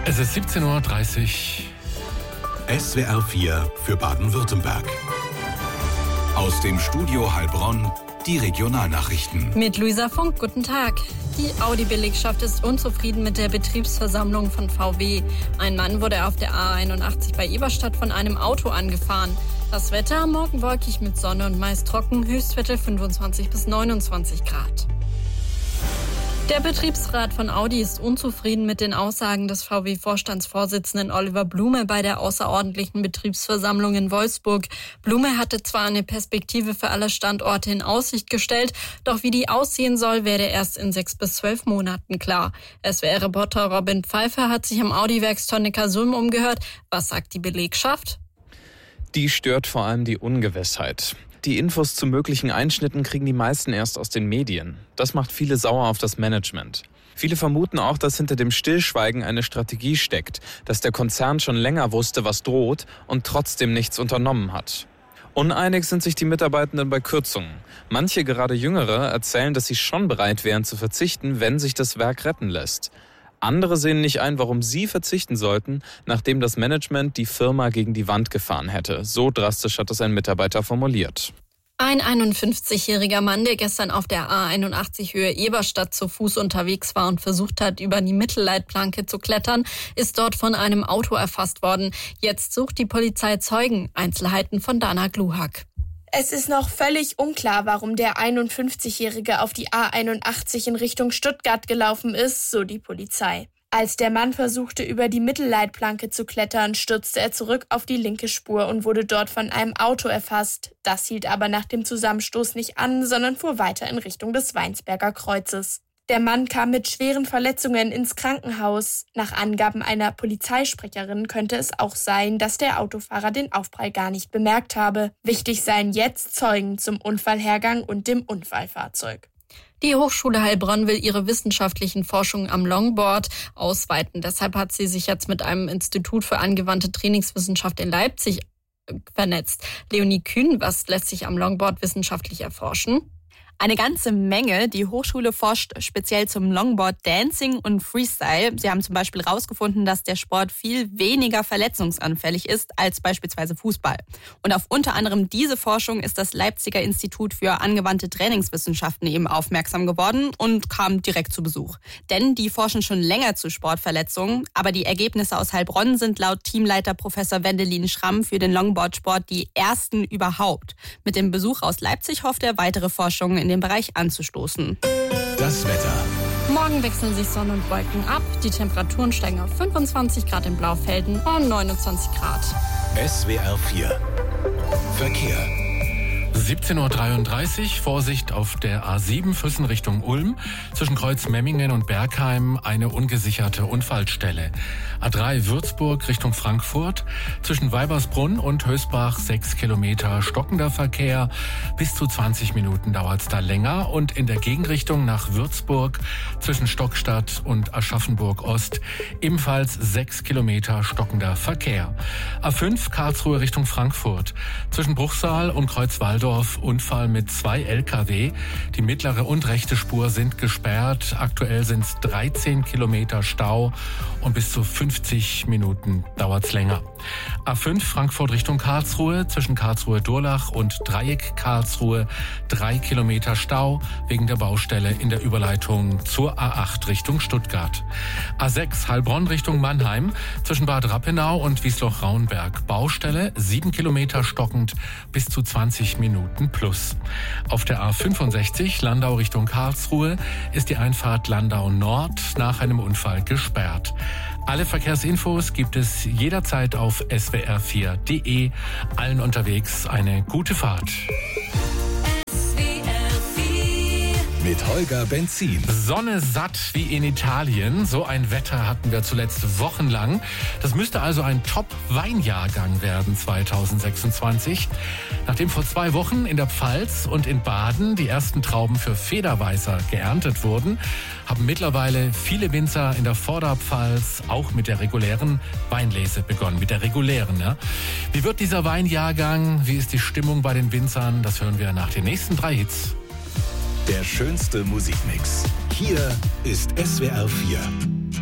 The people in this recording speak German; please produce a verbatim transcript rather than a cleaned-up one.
Es ist siebzehn Uhr dreißig. S W R vier für Baden-Württemberg. Aus dem Studio Heilbronn die Regionalnachrichten. Mit Luisa Funk, guten Tag. Die Audi-Belegschaft ist unzufrieden mit der Betriebsversammlung von V W. Ein Mann wurde auf der A einundachtzig bei Eberstadt von einem Auto angefahren. Das Wetter morgen wolkig mit Sonne und meist trocken, Höchstwerte fünfundzwanzig bis neunundzwanzig Grad. Der Betriebsrat von Audi ist unzufrieden mit den Aussagen des V W-Vorstandsvorsitzenden Oliver Blume bei der außerordentlichen Betriebsversammlung in Wolfsburg. Blume hatte zwar eine Perspektive für alle Standorte in Aussicht gestellt, doch wie die aussehen soll, werde erst in sechs bis zwölf Monaten klar. S W R-Reporter Robin Pfeiffer hat sich am Audi-Werkstoll Neckarsulm umgehört. Was sagt die Belegschaft? Die stört vor allem die Ungewissheit. Die Infos zu möglichen Einschnitten kriegen die meisten erst aus den Medien. Das macht viele sauer auf das Management. Viele vermuten auch, dass hinter dem Stillschweigen eine Strategie steckt, dass der Konzern schon länger wusste, was droht und trotzdem nichts unternommen hat. Uneinig sind sich die Mitarbeitenden bei Kürzungen. Manche, gerade Jüngere, erzählen, dass sie schon bereit wären zu verzichten, wenn sich das Werk retten lässt. Andere sehen nicht ein, warum sie verzichten sollten, nachdem das Management die Firma gegen die Wand gefahren hätte. So drastisch hat es ein Mitarbeiter formuliert. Ein einundfünfzigjähriger Mann, der gestern auf der A einundachtzig Höhe Eberstadt zu Fuß unterwegs war und versucht hat, über die Mittelleitplanke zu klettern, ist dort von einem Auto erfasst worden. Jetzt sucht die Polizei Zeugen. Einzelheiten von Dana Gluhack. Es ist noch völlig unklar, warum der einundfünfzigjährige auf die A einundachtzig in Richtung Stuttgart gelaufen ist, so die Polizei. Als der Mann versuchte, über die Mittelleitplanke zu klettern, stürzte er zurück auf die linke Spur und wurde dort von einem Auto erfasst. Das hielt aber nach dem Zusammenstoß nicht an, sondern fuhr weiter in Richtung des Weinsberger Kreuzes. Der Mann kam mit schweren Verletzungen ins Krankenhaus. Nach Angaben einer Polizeisprecherin könnte es auch sein, dass der Autofahrer den Aufprall gar nicht bemerkt habe. Wichtig seien jetzt Zeugen zum Unfallhergang und dem Unfallfahrzeug. Die Hochschule Heilbronn will ihre wissenschaftlichen Forschungen am Longboard ausweiten. Deshalb hat sie sich jetzt mit einem Institut für angewandte Trainingswissenschaft in Leipzig vernetzt. Leonie Kühn, was lässt sich am Longboard wissenschaftlich erforschen? Eine ganze Menge. Die Hochschule forscht speziell zum Longboard Dancing und Freestyle. Sie haben zum Beispiel herausgefunden, dass der Sport viel weniger verletzungsanfällig ist als beispielsweise Fußball. Und auf unter anderem diese Forschung ist das Leipziger Institut für angewandte Trainingswissenschaften eben aufmerksam geworden und kam direkt zu Besuch. Denn die forschen schon länger zu Sportverletzungen, aber die Ergebnisse aus Heilbronn sind laut Teamleiter Professor Wendelin Schramm für den Longboardsport die ersten überhaupt. Mit dem Besuch aus Leipzig hofft er, weitere Forschungen in dem Bereich anzustoßen. Das Wetter. Morgen wechseln sich Sonne und Wolken ab. Die Temperaturen steigen auf fünfundzwanzig Grad in Blaufelden und neunundzwanzig Grad. S W R vier. Verkehr. siebzehn Uhr dreiunddreißig, Vorsicht auf der A sieben Füssen Richtung Ulm. Zwischen Kreuz Memmingen und Bergheim eine ungesicherte Unfallstelle. A drei Würzburg Richtung Frankfurt. Zwischen Weibersbrunn und Hösbach sechs Kilometer stockender Verkehr. Bis zu zwanzig Minuten dauert es da länger. Und in der Gegenrichtung nach Würzburg zwischen Stockstadt und Aschaffenburg Ost ebenfalls sechs Kilometer stockender Verkehr. A fünf Karlsruhe Richtung Frankfurt. Zwischen Bruchsal und Kreuzwaldorf Unfall mit zwei L K W. Die mittlere und rechte Spur sind gesperrt. Aktuell sind es dreizehn Kilometer Stau und bis zu fünfzig Minuten dauert es länger. A fünf Frankfurt Richtung Karlsruhe. Zwischen Karlsruhe-Durlach und Dreieck Karlsruhe drei Kilometer Stau wegen der Baustelle in der Überleitung zur A acht Richtung Stuttgart. A sechs Heilbronn Richtung Mannheim. Zwischen Bad Rappenau und Wiesloch-Raunberg Baustelle sieben Kilometer stockend bis zu zwanzig Minuten plus. Auf der A fünfundsechzig Landau Richtung Karlsruhe ist die Einfahrt Landau Nord nach einem Unfall gesperrt. Alle Verkehrsinfos gibt es jederzeit auf S W R vier Punkt de. Allen unterwegs eine gute Fahrt. Mit Holger Benzin. Sonne satt wie in Italien. So ein Wetter hatten wir zuletzt wochenlang. Das müsste also ein Top-Weinjahrgang werden zweitausendsechsundzwanzig. Nachdem vor zwei Wochen in der Pfalz und in Baden die ersten Trauben für Federweißer geerntet wurden, haben mittlerweile viele Winzer in der Vorderpfalz auch mit der regulären Weinlese begonnen. Mit der regulären, ja. Wie wird dieser Weinjahrgang? Wie ist die Stimmung bei den Winzern? Das hören wir nach den nächsten drei Hits. Der schönste Musikmix. Hier ist S W R vier.